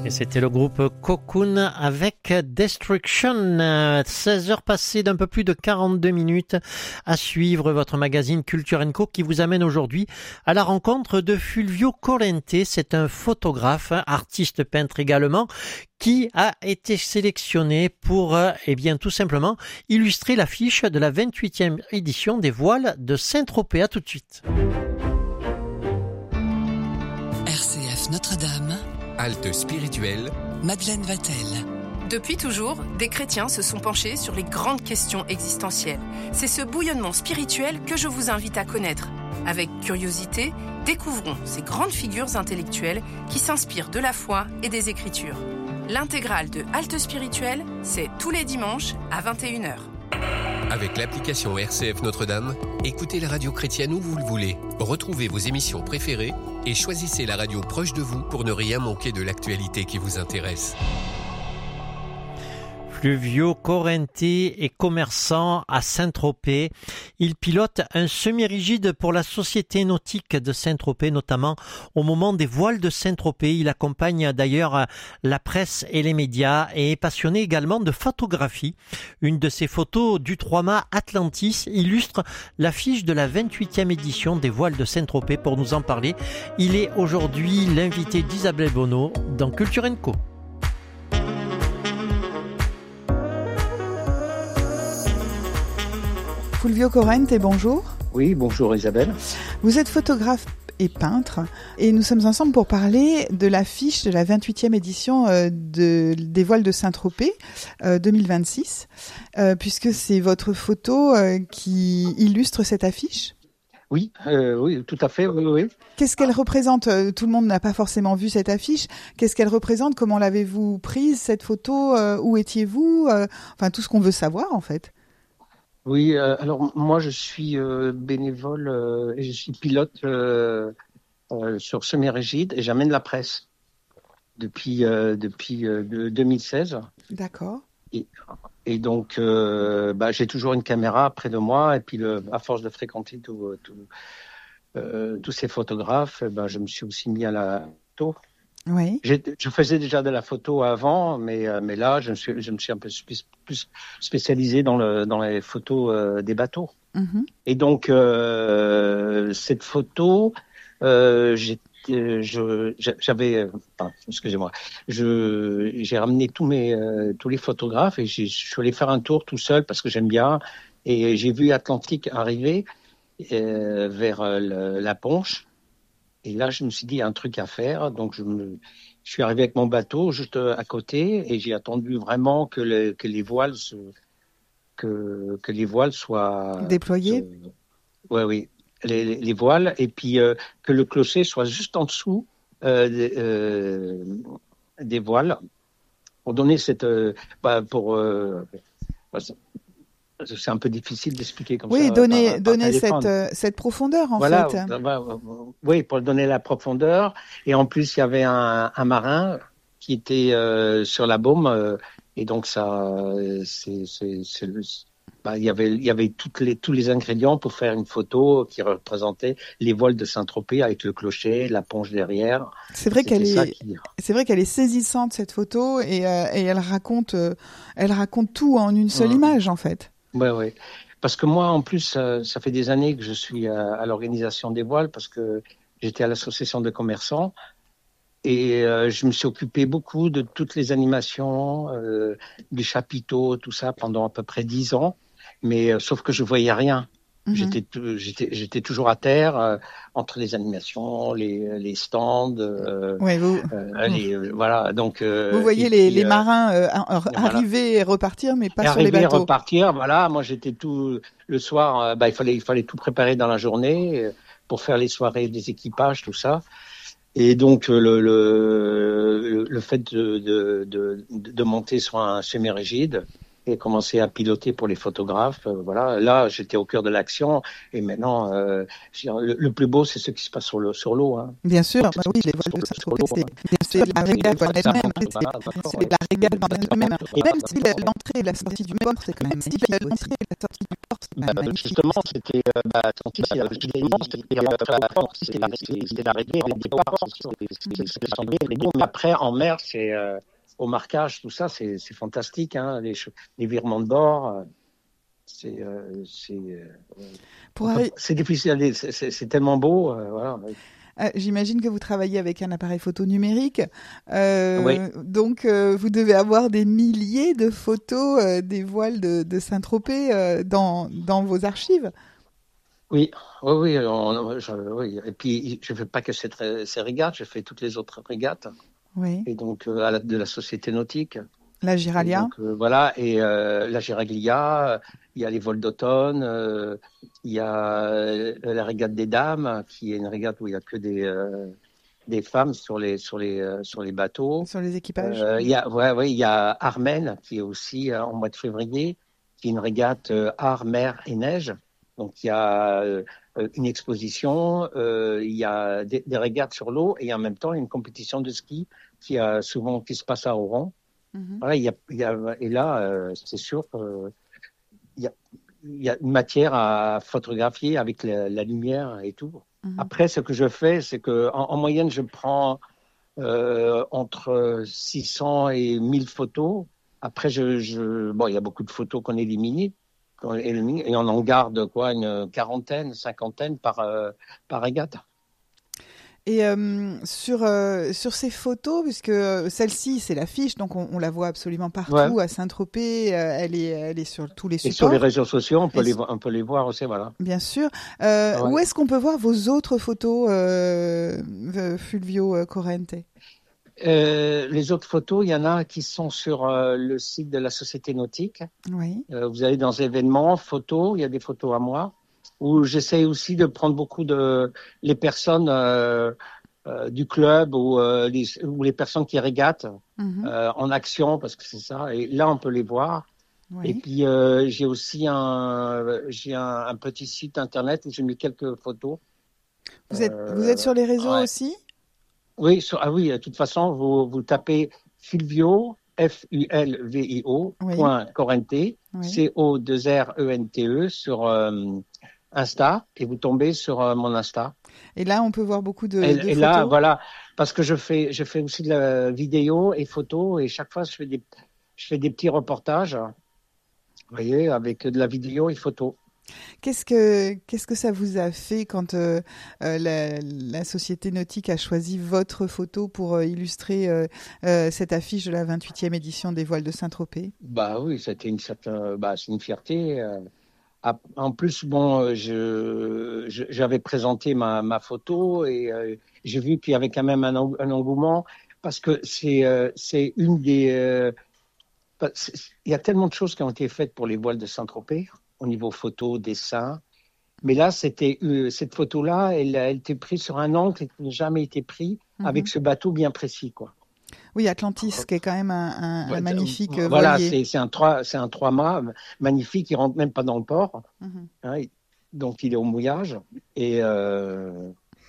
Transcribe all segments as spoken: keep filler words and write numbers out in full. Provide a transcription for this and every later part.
Et c'était le groupe Cocoon avec Destruction. seize heures passées d'un peu plus de quarante-deux minutes à suivre votre magazine Culture and Co qui vous amène aujourd'hui à la rencontre de Fulvio Corrente. C'est un photographe, artiste peintre également, qui a été sélectionné pour, eh bien, tout simplement illustrer l'affiche de la vingt-huitième édition des Voiles de Saint-Tropez. À tout de suite. R C F Notre-Dame. Halte spirituelle. Madeleine Vatel. Depuis toujours, des chrétiens se sont penchés sur les grandes questions existentielles. C'est ce bouillonnement spirituel que je vous invite à connaître. Avec curiosité, découvrons ces grandes figures intellectuelles qui s'inspirent de la foi et des Écritures. L'intégrale de Halte spirituelle, c'est tous les dimanches à vingt et une heures. Avec l'application R C F Notre-Dame, écoutez la radio chrétienne où vous le voulez. Retrouvez vos émissions préférées et choisissez la radio proche de vous pour ne rien manquer de l'actualité qui vous intéresse. Fulvio Corrente est commerçant à Saint-Tropez. Il pilote un semi-rigide pour la Société nautique de Saint-Tropez, notamment au moment des Voiles de Saint-Tropez. Il accompagne d'ailleurs la presse et les médias et est passionné également de photographie. Une de ses photos du trois-mâts Atlantis illustre l'affiche de la vingt-huitième édition des Voiles de Saint-Tropez. Pour nous en parler, il est aujourd'hui l'invité d'Isabelle Bonneau dans Culture and Co. Fulvio Corrente, bonjour. Oui, bonjour Isabelle. Vous êtes photographe et peintre et nous sommes ensemble pour parler de l'affiche de la vingt-huitième édition de, des Voiles de Saint-Tropez euh, deux mille vingt-six, euh, puisque c'est votre photo euh, qui illustre cette affiche. Oui, euh, oui, tout à fait, oui, oui. Qu'est-ce qu'elle représente ? Tout le monde n'a pas forcément vu cette affiche. Qu'est-ce qu'elle représente ? Comment l'avez-vous prise, cette photo ? euh, Où étiez-vous ? euh, Enfin, tout ce qu'on veut savoir, en fait. Oui, euh, alors moi je suis euh, bénévole euh, et je suis pilote euh, euh, sur semi-rigide et j'amène la presse depuis euh, depuis euh, de deux mille seize. D'accord. Et, et donc euh, bah, j'ai toujours une caméra près de moi et puis le, à force de fréquenter tout, tout, euh, tous ces photographes, bah, je me suis aussi mis à la photo. Oui. J'ai, je faisais déjà de la photo avant, mais euh, mais là je me suis je me suis un peu plus, plus spécialisé dans le dans les photos euh, des bateaux. Mm-hmm. Et donc euh, cette photo, euh, j'ai, je j'avais, enfin, excusez-moi, je j'ai ramené tous mes euh, tous les photographes et j'ai, je suis allé faire un tour tout seul parce que j'aime bien et j'ai vu Atlantique arriver euh, vers euh, le, la Ponche. Et là, je me suis dit, il y a un truc à faire. Donc, je, me, je suis arrivé avec mon bateau juste à côté et j'ai attendu vraiment que, le, que les voiles se, que, que les voiles soient déployées. Oui, oui, les, les, les voiles. Et puis, euh, que le clocher soit juste en dessous euh, des, euh, des voiles pour donner cette... Euh, bah, pour... Euh, bah, c'est un peu difficile d'expliquer comme oui, ça. Oui, donner, par, donner par cette, euh, cette profondeur, en voilà, fait. Bah, oui, pour donner la profondeur. Et en plus, il y avait un, un marin qui était euh, sur la baume. Euh, et donc, ça, c'est, c'est, c'est le, bah, il y avait, il y avait toutes les, tous les ingrédients pour faire une photo qui représentait les voiles de Saint-Tropez avec le clocher, la ponche derrière. C'est vrai C'était qu'elle est, qui... c'est vrai qu'elle est saisissante, cette photo, et, euh, et elle raconte, euh, elle raconte tout en une seule ouais. image, en fait. Ouais, ouais. Parce que moi, en plus, euh, ça fait des années que je suis à, à l'organisation des voiles parce que j'étais à l'association de commerçants et euh, je me suis occupé beaucoup de toutes les animations, euh, des chapiteaux, tout ça pendant à peu près dix ans. Mais euh, sauf que je voyais rien. Mm-hmm. J'étais, j'étais, j'étais toujours à terre euh, entre les animations, les, les stands, euh, ouais, vous... euh, les, euh, voilà. Donc euh, vous voyez les, puis, les marins euh, arriver voilà. et repartir, mais pas et sur les bateaux. Arriver et repartir, voilà. Moi, j'étais tout le soir. Euh, bah, il fallait, il fallait tout préparer dans la journée pour faire les soirées des équipages, tout ça. Et donc le le, le fait de, de de de monter sur un semi-rigide. et commencé à piloter pour les photographes. Euh, voilà, là, j'étais au cœur de l'action. Et maintenant, euh, le, le plus beau, c'est ce qui se passe sur l'eau. Sur l'eau hein. Bien sûr, bah oui, les voiles de Saint-Tropez, c'est, c'est la régale en elle-même. C'est la régale en elle-même. Et même si l'entrée et la sortie du port, c'est quand même si l'entrée et la sortie du port, c'est quand même magnifique. Justement, c'était euh, bah, c'était la c'était la c'était la régale au départ. Mais après, en mer, c'est euh, au marquage, tout ça, c'est, c'est fantastique. Hein, les, les virements de bord, c'est, euh, c'est, euh, Pour enfin, arri- c'est difficile. C'est, c'est, c'est tellement beau. Euh, voilà. Euh, j'imagine que vous travaillez avec un appareil photo numérique. Euh, oui. Donc, euh, vous devez avoir des milliers de photos euh, des voiles de, de Saint-Tropez euh, dans, dans vos archives. Oui, oui, oui, on, je, oui. Et puis, je ne fais pas que cette, ces régates, je fais toutes les autres régates. Oui. Et donc, euh, à la, de la Société Nautique. La Giralia. Et donc, euh, voilà, et euh, la Giraglia, il y a les vols d'automne, euh, il y a euh, la régate des dames, qui est une régate où il n'y a que des, euh, des femmes sur les, sur les, euh, sur les bateaux. Sur les équipages. Euh, il y a, ouais, ouais, il y a Armen, qui est aussi euh, en mois de février, qui est une régate euh, art, mer et neige. Donc, il y a euh, une exposition, euh, il y a des, des régates sur l'eau et en même temps, une compétition de ski qui, a souvent, qui se passe à Oran. Mm-hmm. Voilà, il y a, il y a, et là, euh, c'est sûr qu'il y a, il y a une matière à photographier avec la, la lumière et tout. Mm-hmm. Après, ce que je fais, c'est que en, en moyenne, je prends euh, entre six cents et mille photos. Après, je, je, bon, il y a beaucoup de photos qu'on élimine. Et on en garde quoi, une quarantaine, cinquantaine par, euh, par régate. Et euh, sur, euh, sur ces photos, puisque celle-ci, c'est l'affiche, donc on, on la voit absolument partout, ouais. À Saint-Tropez, euh, elle, est, elle est sur tous les supports. Et sur les réseaux sociaux, on peut, les, on peut les voir aussi, voilà. Bien sûr. Euh, ouais. Où est-ce qu'on peut voir vos autres photos, euh, Fulvio Corrente ? Euh, les autres photos, il y en a qui sont sur euh, le site de la Société Nautique. Oui. Euh, vous allez dans événements, photos, il y a des photos à moi, où j'essaye aussi de prendre beaucoup de les personnes euh, euh, du club ou, euh, les, ou les personnes qui régatent mm-hmm. euh, en action, parce que c'est ça. Et là, on peut les voir. Oui. Et puis, euh, j'ai aussi un, j'ai un, un petit site internet où j'ai mis quelques photos. Vous êtes, euh, vous êtes sur les réseaux ouais. aussi ? Oui, sur, ah oui, de toute façon, vous, vous tapez Fulvio, F U L V I O, oui. point Corrente, oui. C O deux R E N T E, sur euh, Insta, et vous tombez sur euh, mon Insta. Et là, on peut voir beaucoup de, et, de et photos. là, voilà, parce que je fais, je fais aussi de la vidéo et photos, et chaque fois, je fais des, je fais des petits reportages, vous voyez, avec de la vidéo et photos. Qu'est-ce que, qu'est-ce que ça vous a fait quand euh, euh, la, la Société Nautique a choisi votre photo pour euh, illustrer euh, euh, cette affiche de la vingt-huitième édition des Voiles de Saint-Tropez ? Bah oui, c'était une certaine, bah c'est une fierté. Euh, en plus, bon, je, je j'avais présenté ma, ma photo et euh, j'ai vu qu'il y avait quand même un, un engouement parce que c'est euh, c'est une des, euh, il y a tellement de choses qui ont été faites pour les Voiles de Saint-Tropez. Au niveau photo, dessin. Mais là, c'était euh, cette photo-là, elle a été prise sur un angle qui n'a jamais été pris mm-hmm. avec ce bateau bien précis, quoi. Oui, Atlantis, Alors, qui est quand même un, un, ouais, un magnifique euh, voilà, voilier. c'est, c'est un trois, c'est un trois mâts magnifique, il rentre même pas dans le port. Mm-hmm. Hein, donc il est au mouillage et euh,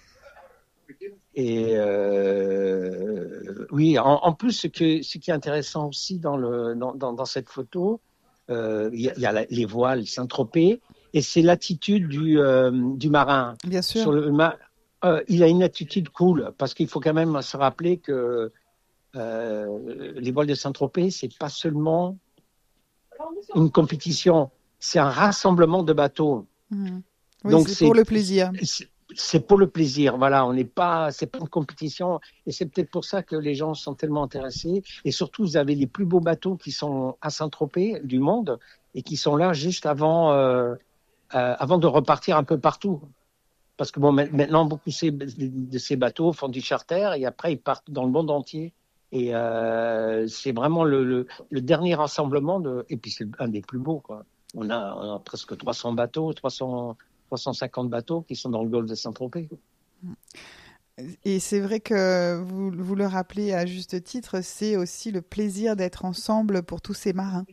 et euh, oui, en, en plus, ce que ce qui est intéressant aussi dans le dans dans, dans cette photo. Il euh, y, y a la, les voiles Saint-Tropez et c'est l'attitude du, euh, du marin. Bien sûr. Sur le, euh, il a une attitude cool parce qu'il faut quand même se rappeler que euh, les voiles de Saint-Tropez, c'est pas seulement une compétition, c'est un rassemblement de bateaux. Mmh. Oui, Donc c'est, c'est pour le plaisir. C'est, c'est pour le plaisir, voilà. On n'est pas, c'est pas une compétition, et c'est peut-être pour ça que les gens sont tellement intéressés. Et surtout, vous avez les plus beaux bateaux qui sont à Saint-Tropez du monde et qui sont là juste avant, euh, euh, avant de repartir un peu partout. Parce que bon, maintenant, beaucoup de ces bateaux font du charter et après ils partent dans le monde entier. Et euh, c'est vraiment le, le, le dernier rassemblement de. Et puis c'est un des plus beaux, quoi. On a, on a presque trois cents bateaux, trois cents. trois cent cinquante bateaux qui sont dans le golfe de Saint-Tropez. Et c'est vrai que vous, vous le rappelez à juste titre, c'est aussi le plaisir d'être ensemble pour tous ces marins.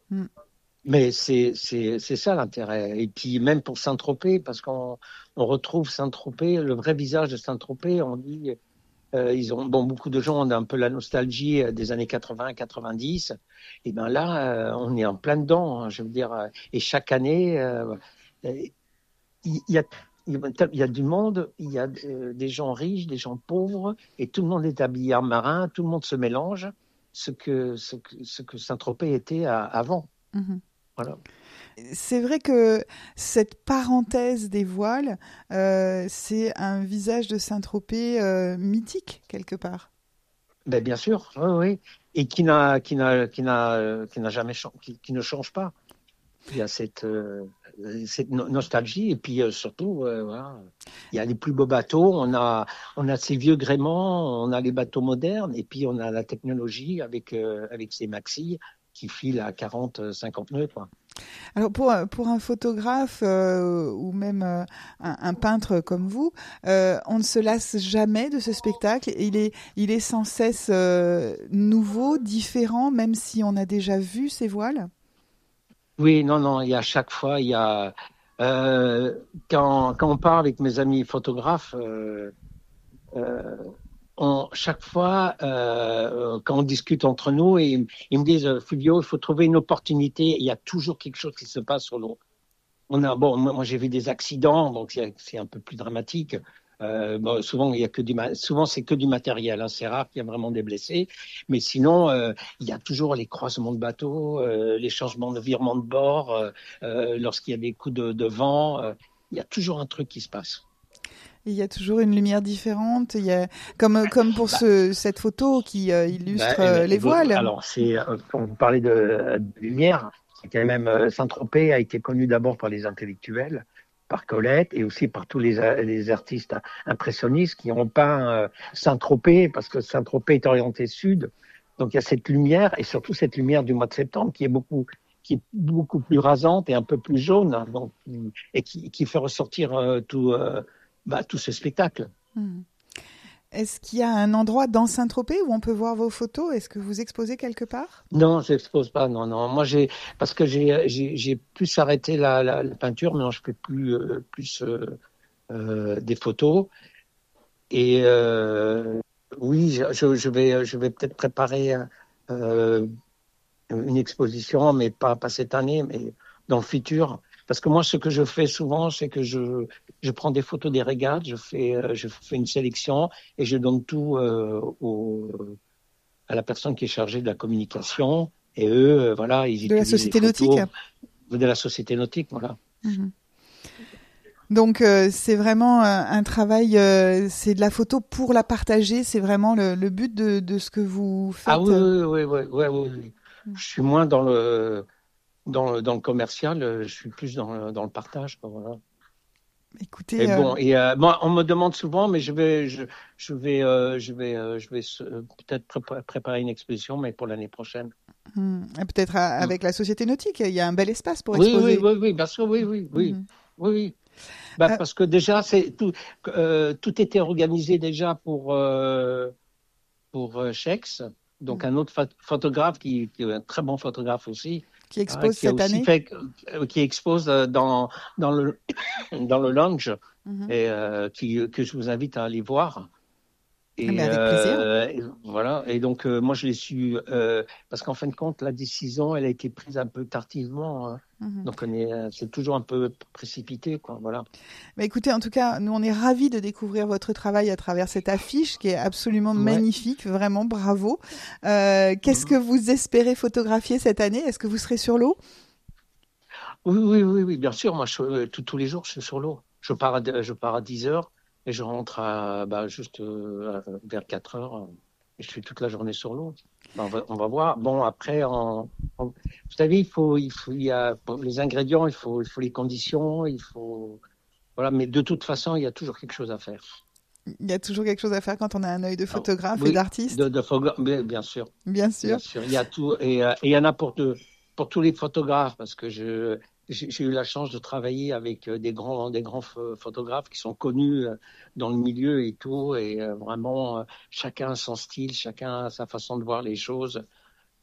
Mm. Mais c'est, c'est, c'est ça l'intérêt. Et puis même pour Saint-Tropez, parce qu'on on retrouve Saint-Tropez, le vrai visage de Saint-Tropez, on dit, euh, ils ont, bon, beaucoup de gens ont un peu la nostalgie des années quatre-vingts, quatre-vingt-dix. Et ben là, euh, on est en plein dedans, hein, je veux dire. Et chaque année, euh, il y a, il y a du monde, il y a des gens riches, des gens pauvres, et tout le monde est habillé en marin, tout le monde se mélange, ce que, ce que, ce que Saint-Tropez était à, avant. Mm-hmm. Voilà. C'est vrai que cette parenthèse des voiles, euh, c'est un visage de Saint-Tropez euh, mythique quelque part. Ben bien sûr, oui, oui, et qui n'a, qui n'a, qui n'a, qui n'a jamais, qui, qui ne change pas. Il y a cette, euh, cette nostalgie, et puis euh, surtout, euh, voilà, il y a les plus beaux bateaux. On a, on a ces vieux gréements, on a les bateaux modernes, et puis on a la technologie avec, euh, avec ces maxis qui filent à quarante, cinquante nœuds, quoi. Alors pour, pour un photographe euh, ou même euh, un, un peintre comme vous, euh, on ne se lasse jamais de ce spectacle. Il est, il est sans cesse euh, nouveau, différent, même si on a déjà vu ces voiles. Oui, non, non, il y a chaque fois, il y a euh, quand, quand on parle avec mes amis photographes, euh, euh, on, chaque fois, euh, quand on discute entre nous, et, ils me disent, Fulvio, il faut trouver une opportunité. Il y a toujours quelque chose qui se passe sur l'eau. On a, bon, moi, moi j'ai vu des accidents, donc c'est, c'est un peu plus dramatique. Euh, bon, souvent, il y a que du, souvent c'est que du matériel. Hein, c'est rare qu'il y ait vraiment des blessés, mais sinon, euh, il y a toujours les croisements de bateaux, euh, les changements de virement de bord, euh, euh, lorsqu'il y a des coups de, de vent. Euh, il y a toujours un truc qui se passe. Il y a toujours une lumière différente. Il y a comme comme pour bah, ce, cette photo qui euh, illustre bah, euh, les voiles. Alors, c'est quand vous parlez de, de lumière, c'est quand même Saint-Tropez a été connu d'abord par les intellectuels, par Colette et aussi par tous les, les artistes impressionnistes qui ont peint euh, Saint-Tropez, parce que Saint-Tropez est orienté sud. Donc il y a cette lumière, et surtout cette lumière du mois de septembre qui est beaucoup qui est beaucoup plus rasante et un peu plus jaune, donc, et qui, qui fait ressortir euh, tout, euh, bah, tout ce spectacle. Mmh. Est-ce qu'il y a un endroit dans Saint-Tropez où on peut voir vos photos ? Est-ce que vous exposez quelque part ? Non, je n'expose pas. Non, non. Moi, j'ai parce que j'ai j'ai, j'ai plus arrêté la, la, la peinture, mais non, je fais plus euh, plus euh, euh, des photos. Et euh, oui, je, je vais je vais peut-être préparer euh, une exposition, mais pas pas cette année, mais dans le futur. Parce que moi, ce que je fais souvent, c'est que je je prends des photos des régates, je fais je fais une sélection et je donne tout euh, au à la personne qui est chargée de la communication, et eux, euh, voilà, ils de la société nautique. De la société nautique, voilà. Mmh. Donc euh, c'est vraiment euh, un travail, euh, c'est de la photo pour la partager, c'est vraiment le, le but de, de ce que vous faites. Ah oui, oui, oui, oui, oui, oui, oui. Mmh. Je suis moins dans le dans le, dans le commercial, je suis plus dans le, dans le partage, quoi, voilà. Écoutez, et euh... bon, et euh, moi, on me demande souvent, mais je vais, je, je vais, euh, je vais, euh, je vais euh, peut-être pré- préparer une exposition, mais pour l'année prochaine. Mmh. Peut-être à, avec mmh. la société nautique, il y a un bel espace pour oui, exposer. Oui, oui, oui, bien sûr, oui, oui, oui, mmh. oui, oui. Bah, euh... Parce que déjà, c'est tout, euh, tout était organisé déjà pour euh, pour euh, Chex, donc mmh. un autre pho- photographe qui, qui est un très bon photographe aussi. Qui expose euh, qui cette année. Fait, euh, qui expose dans dans le dans le lounge mmh. et euh, qui que je vous invite à aller voir. Et Mais avec plaisir. Euh, et voilà. Et donc euh, moi je l'ai su euh, parce qu'en fin de compte la décision elle a été prise un peu tardivement. Hein. Mmh. Donc on est c'est toujours un peu précipité, quoi. Voilà. Mais écoutez, en tout cas, nous on est ravis de découvrir votre travail à travers cette affiche qui est absolument ouais. magnifique, vraiment bravo. Euh, qu'est-ce mmh. que vous espérez photographier cette année ? Est-ce que vous serez sur l'eau ? Oui, oui, oui, oui, bien sûr. Moi, je, tous, tous les jours, je suis sur l'eau. Je pars à, je pars à dix heures et je rentre à, bah, juste euh, vers quatre heures. Et je suis toute la journée sur l'eau. Ben, on, va, on va voir. Bon, après, en, en, vous savez, il faut, il faut, il y a les ingrédients, il faut, il faut les conditions, il faut, voilà. Mais de toute façon, il y a toujours quelque chose à faire. Il y a toujours quelque chose à faire quand on a un œil de photographe oui, et d'artiste. De, de photographe, bien sûr. Bien sûr. Bien sûr. Il y a tout, et, et il y en a pour deux. Pour tous les photographes, parce que je, j'ai, j'ai eu la chance de travailler avec des grands, des grands photographes qui sont connus dans le milieu et tout, et vraiment chacun a son style, chacun a sa façon de voir les choses.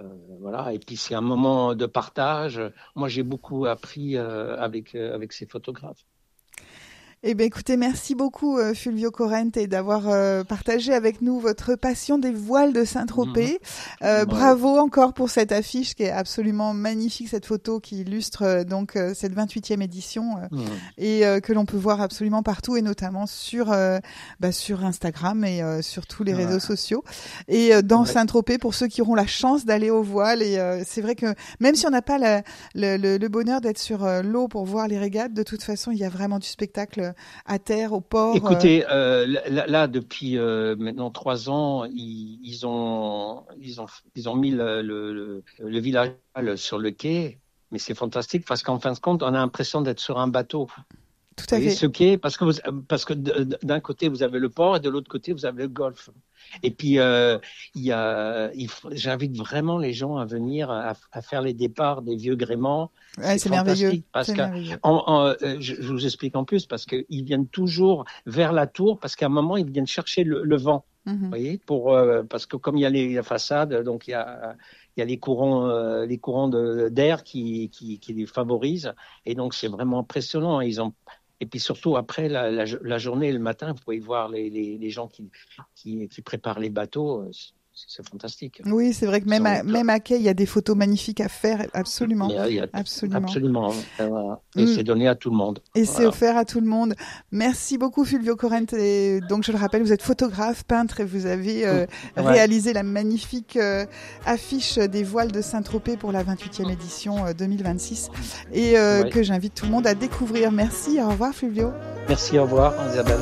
Euh, voilà. Et puis c'est un moment de partage. Moi, j'ai beaucoup appris euh, avec euh, avec ces photographes. Eh bien, écoutez, merci beaucoup euh, Fulvio Corrente d'avoir euh, partagé avec nous votre passion des voiles de Saint-Tropez. Mmh. Euh, ouais. Bravo encore pour cette affiche qui est absolument magnifique, cette photo qui illustre euh, donc euh, cette vingt-huitième édition euh, mmh. et euh, que l'on peut voir absolument partout et notamment sur euh, bah, sur Instagram et euh, sur tous les ouais. réseaux sociaux. Et euh, dans ouais. Saint-Tropez, pour ceux qui auront la chance d'aller aux voiles, et euh, c'est vrai que même si on n'a pas la, le, le, le bonheur d'être sur euh, l'eau pour voir les régates, de toute façon, il y a vraiment du spectacle à terre, au port. Écoutez, euh, là, là, depuis euh, maintenant trois ans, ils, ils ont, ils ont, ils ont mis le, le, le village sur le quai, mais c'est fantastique parce qu'en fin de compte, on a l'impression d'être sur un bateau. Tout à fait. Ce quai, parce que vous, parce que d'un côté vous avez le port et de l'autre côté vous avez le golfe. Et puis euh, il y a, il faut, j'invite vraiment les gens à venir à, à faire les départs des vieux gréments. Ouais, c'est, c'est merveilleux. Parce c'est que merveilleux. En, en, je, je vous explique en plus parce que ils viennent toujours vers la tour parce qu'à un moment ils viennent chercher le, le vent. Mm-hmm. Vous voyez, pour euh, parce que comme il y a les façades, donc il y a il y a les courants euh, les courants de, d'air qui, qui qui les favorisent et donc c'est vraiment impressionnant. Ils ont Et puis surtout après la, la, la journée, le matin, vous pouvez voir les, les, les gens qui, qui, qui préparent les bateaux. C'est fantastique. Oui, c'est vrai que même à, même à quai, il y a des photos magnifiques à faire, absolument. Il y a, absolument. Absolument. Et mm. c'est donné à tout le monde. Et voilà. C'est offert à tout le monde. Merci beaucoup, Fulvio Corrente. Et donc, je le rappelle, vous êtes photographe, peintre, et vous avez euh, ouais. réalisé la magnifique euh, affiche des voiles de Saint-Tropez pour la vingt-huitième édition euh, deux mille vingt-six, et euh, ouais. que j'invite tout le monde à découvrir. Merci. Au revoir, Fulvio. Merci. Au revoir, Isabelle.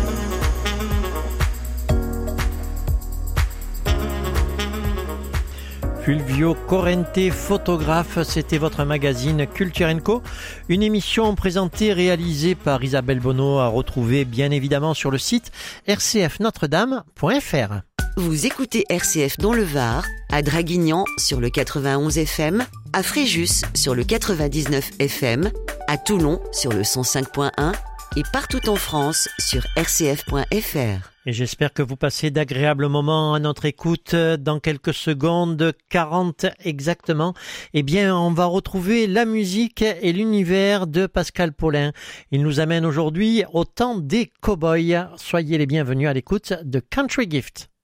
Fulvio Corrente, photographe, c'était votre magazine Culture and Co. Une émission présentée, réalisée par Isabelle Bonneau, à retrouver bien évidemment sur le site r c f notre dame point f r. Vous écoutez R C F dans le Var, à Draguignan sur le quatre-vingt-onze F M, à Fréjus sur le quatre-vingt-dix-neuf F M, à Toulon sur le cent cinq point un et partout en France sur r c f point f r. Et j'espère que vous passez d'agréables moments à notre écoute. Dans quelques secondes, quarante exactement, eh bien, on va retrouver la musique et l'univers de Pascal Paulin. Il nous amène aujourd'hui au temps des cow-boys. Soyez les bienvenus à l'écoute de Country Gift.